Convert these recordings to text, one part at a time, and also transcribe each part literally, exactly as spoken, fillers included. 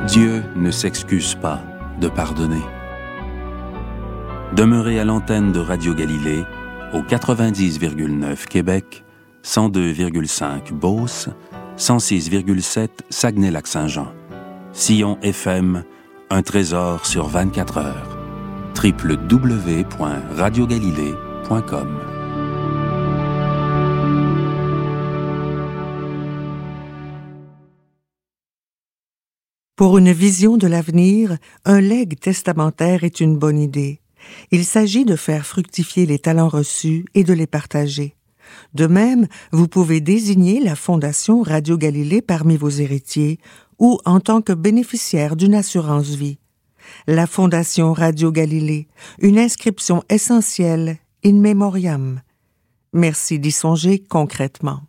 Dieu ne s'excuse pas de pardonner. Demeurez à l'antenne de Radio Galilée au quatre-vingt-dix virgule neuf Québec, cent deux virgule cinq Beauce, cent six virgule sept Saguenay-Lac-Saint-Jean. Sillon F M, un trésor sur vingt-quatre heures. w w w point radio galilée point com. Pour une vision de l'avenir, un legs testamentaire est une bonne idée. Il s'agit de faire fructifier les talents reçus et de les partager. De même, vous pouvez désigner la Fondation Radio Galilée parmi vos héritiers ou en tant que bénéficiaire d'une assurance vie. La Fondation Radio Galilée, une inscription essentielle in memoriam. Merci d'y songer concrètement.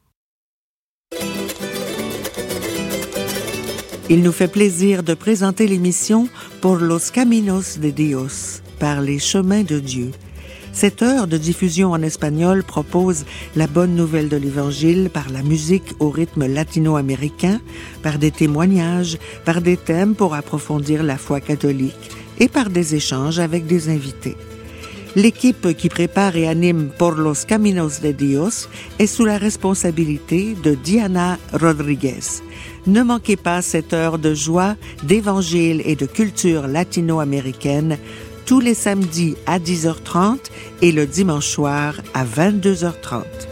Il nous fait plaisir de présenter l'émission Por los Caminos de Dios, par les chemins de Dieu. Cette heure de diffusion en espagnol propose la bonne nouvelle de l'Évangile par la musique au rythme latino-américain, par des témoignages, par des thèmes pour approfondir la foi catholique et par des échanges avec des invités. L'équipe qui prépare et anime Por los Caminos de Dios est sous la responsabilité de Diana Rodriguez. Ne manquez pas cette heure de joie, d'évangile et de culture latino-américaine tous les samedis à dix heures trente et le dimanche soir à vingt-deux heures trente.